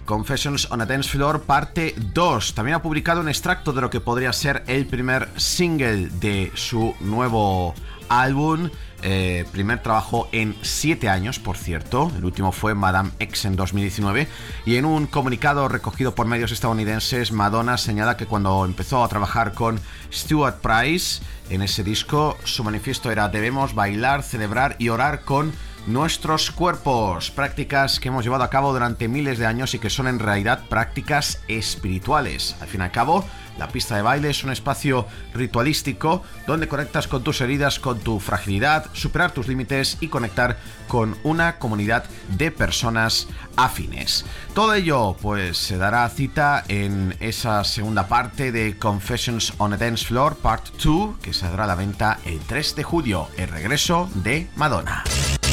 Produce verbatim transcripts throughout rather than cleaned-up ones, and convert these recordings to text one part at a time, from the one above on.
Confessions on a Dance Floor parte dos. También ha publicado un extracto de lo que podría ser el primer single de su nuevo álbum. Eh, primer trabajo en siete años, por cierto. El último fue Madame X en dos mil diecinueve. Y en un comunicado recogido por medios estadounidenses, Madonna señala que cuando empezó a trabajar con Stuart Price en ese disco, su manifiesto era: debemos bailar, celebrar y orar con nuestros cuerpos. Prácticas que hemos llevado a cabo durante miles de años y que son en realidad prácticas espirituales. Al fin y al cabo, la pista de baile es un espacio ritualístico donde conectas con tus heridas, con tu fragilidad, superar tus límites y conectar con una comunidad de personas afines. Todo ello pues se dará cita en esa segunda parte de Confessions on a Dance Floor Part dos, que saldrá a la venta el tres de julio, el regreso de Madonna.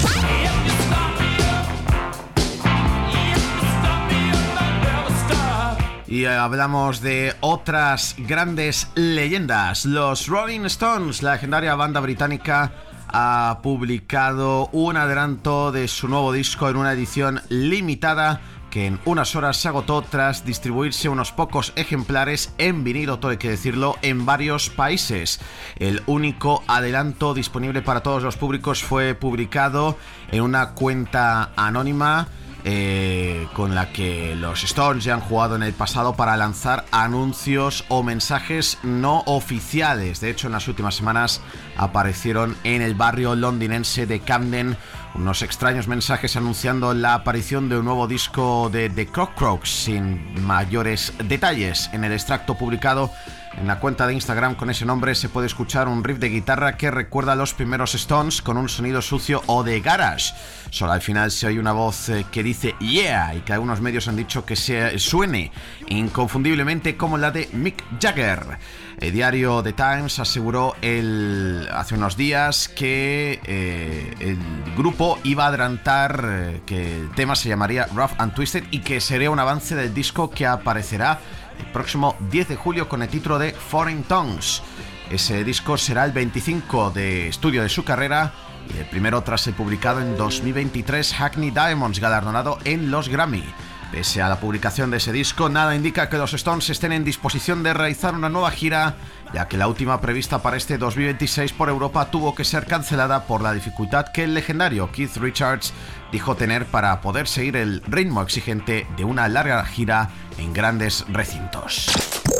Y hablamos de otras grandes leyendas. Los Rolling Stones, la legendaria banda británica, ha publicado un adelanto de su nuevo disco en una edición limitada que en unas horas se agotó tras distribuirse unos pocos ejemplares en vinilo, todo hay que decirlo, en varios países. El único adelanto disponible para todos los públicos fue publicado en una cuenta anónima Eh, con la que los Stones ya han jugado en el pasado para lanzar anuncios o mensajes no oficiales. De hecho, en las últimas semanas aparecieron en el barrio londinense de Camden unos extraños mensajes anunciando la aparición de un nuevo disco de The Crocs, sin mayores detalles. En el extracto publicado en la cuenta de Instagram con ese nombre se puede escuchar un riff de guitarra que recuerda a los primeros Stones con un sonido sucio o de garage. Solo al final se oye una voz que dice yeah, y que algunos medios han dicho que se suene inconfundiblemente como la de Mick Jagger. El diario The Times aseguró el, hace unos días que eh, el grupo iba a adelantar eh, que el tema se llamaría Rough and Twisted y que sería un avance del disco que aparecerá el próximo diez de julio con el título de Foreign Tongues. Ese disco será el veinticinco de estudio de su carrera y el primero tras ser publicado en dos mil veintitrés, Hackney Diamonds, galardonado en los Grammy. Pese a la publicación de ese disco, nada indica que los Stones estén en disposición de realizar una nueva gira, ya que la última prevista para este dos mil veintiséis por Europa tuvo que ser cancelada por la dificultad que el legendario Keith Richards dijo tener para poder seguir el ritmo exigente de una larga gira en grandes recintos.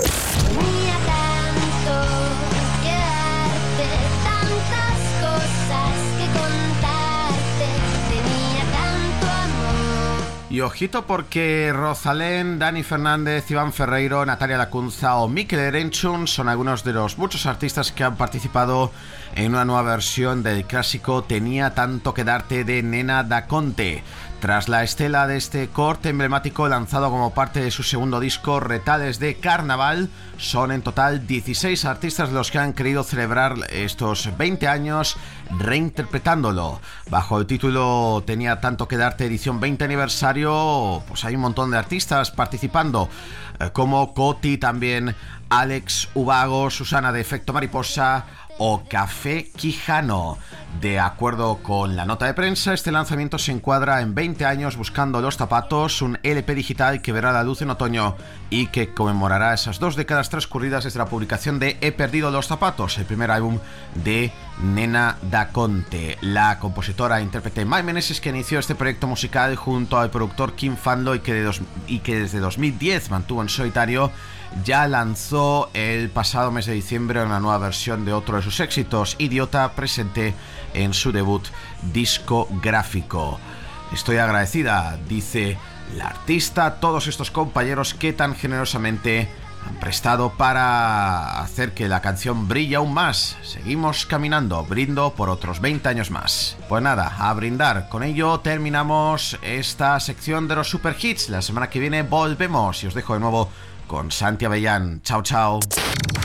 Y ojito porque Rosalén, Dani Fernández, Iván Ferreiro, Natalia Lacunza o Mikel Erenchun son algunos de los muchos artistas que han participado en una nueva versión del clásico Tenía tanto que darte de Nena Da Conte. Tras la estela de este corte emblemático lanzado como parte de su segundo disco Retales de Carnaval, son en total dieciséis artistas los que han querido celebrar estos veinte años reinterpretándolo. Bajo el título Tenía tanto que darte edición veinte aniversario, pues hay un montón de artistas participando, como Coti, también Alex Ubago, Susana de Efecto Mariposa o Café Quijano. De acuerdo con la nota de prensa, este lanzamiento se encuadra en veinte años buscando los zapatos, un L P digital que verá la luz en otoño y que conmemorará esas dos décadas transcurridas desde la publicación de He perdido los zapatos, el primer álbum de Nena Da Conte. La compositora e intérprete Mai Meneses, que inició este proyecto musical junto al productor Kim Fanlo y que, de dos, y que desde dos mil diez mantuvo en solitario, ya lanzó el pasado mes de diciembre una nueva versión de otro de sus éxitos, Idiota, presente en su debut discográfico. Estoy agradecida, dice la artista, a todos estos compañeros que tan generosamente han prestado para hacer que la canción brille aún más. Seguimos caminando, brindo por otros veinte años más. Pues nada, a brindar. Con ello terminamos esta sección de los super hits. La semana que viene volvemos y os dejo de nuevo con Santi Avellán. Chao, chao.